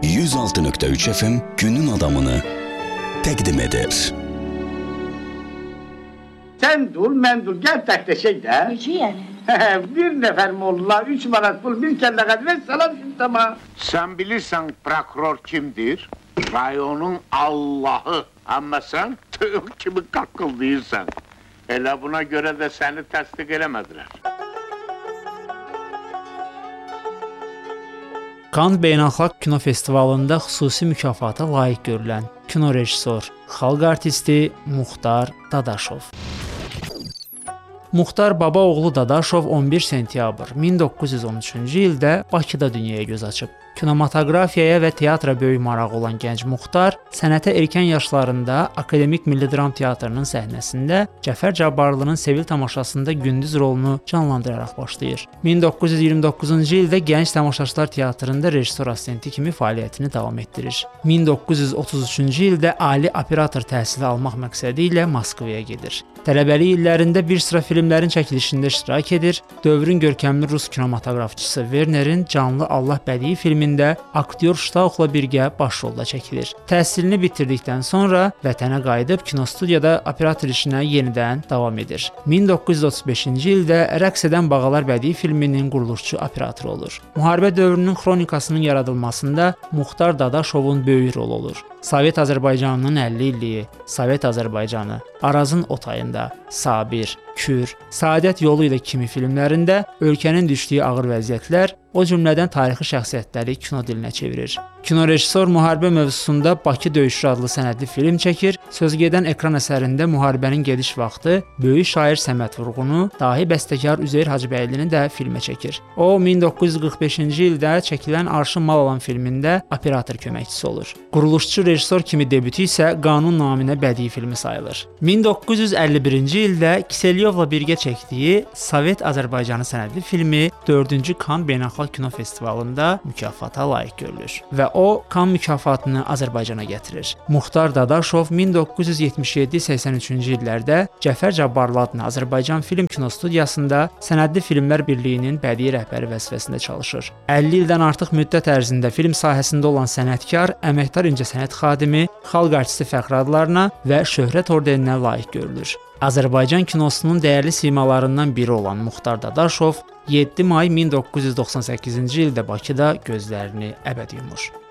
106.3 FM günün adamını təqdim edir. Sen dur, ben dur. Gel takteşek de. Necə yəni? Bir nefer molla, 3 manat pul, bir kelle kadar salam şintama. Sen bilirsen prokuror kimdir? Rayonun Allah'ı. Ama sen tığ kimi kakkıl değilsen. Hele buna göre de seni tasdik edemediler. Cannes Beynəlxalq Kino Festivalında xüsusi mükafata layiq görülən kino rejissor, xalq artisti Muxtar Dadaşov. Muxtar Babaoğlu Dadaşov 11 sentyabr 1913-cü ildə Bakıda dünyaya göz açıb. Kinematografiyaya və teatra böyük marağı olan gənc Muxtar sənətə erkən yaşlarında Akademik Milli Dram Teatrının səhnəsində Cəfər Cabbarlının Sevil tamaşasında gündüz rolunu canlandıraraq başlayır. 1929-cu ildə Gənc Tamaşaçılar Teatrında rejissor assistenti kimi fəaliyyətini davam etdirir. 1933-cü ildə ali operator təhsili almaq məqsədi ilə Moskvaya gedir. Tələbəlik illərində bir sıra filmlərin çəkilişində iştirak edir. Dövrün görkəmli rus kinematografçısı Wernerin Canlı Allah bədii filmində aktyor Ştauxla birgə baş rolda çəkilir. Təhsilini bitirdikdən sonra vətənə qayıdıb kinostudiyada operator işinə yenidən davam edir. 1935-ci ildə Rəqs edən Bağalar bədii filminin quruluşçu operatoru olur. Müharibə dövrünün xronikasının yaradılmasında Muxtar Dadaşovun böyük rolu olur. Sovet Azərbaycanının 50 illiyi, Sovet Azərbaycanı, Arazın Otayında, Sabir, Kür, Saadət Yolu ilə kimi filmlərində ölkənin düşdüyü ağır vəziyyətlər, o cümlədən tarixi şəxsiyyətləri kino dilinə çevirir. Kino rejissor müharibə mövzusunda Bakı Döyüşü adlı sənədli film çəkir. Sözgedən ekran əsərində müharibənin gediş vaxtı böyük şair Səməd Vurğunu, dahi bəstəkar Üzeyir Hacıbəylini də filmə çəkir. O 1945-ci ildə çəkilən Arşın Mal alan filmində operator köməkçisi olur. Quruluşçu rejissor kimi debütü isə Qanun naminə bədii filmi sayılır. 1951-ci ildə Kiselyovla birgə çəkdiyi Sovet Azərbaycanı sənədli filmi 4-cü Cannes Beynəlxalq Kino Festivalında mükafata layiq görülür və o Cannes mükafatını Azərbaycana gətirir. Muxtar Dadaşov 1977-83-cü illərdə Cəfər Cabbarlı adlı Azərbaycan Film Kinostudiyasında Sənədli Filmlər Birliyinin bədii rəhbəri vəzifəsində çalışır. 50 ildən artıq müddət ərzində film sahəsində olan sənətkar, əməkdar incəsənət xadimi, xalq artisti fəxri adlarına və şöhrət ordeninə layiq görülür. Azərbaycan kinosunun dəyərli simalarından biri olan Muxtar Dadaşov 7 may 1998-ci ildə Bakıda gözlərini əbədi yumur.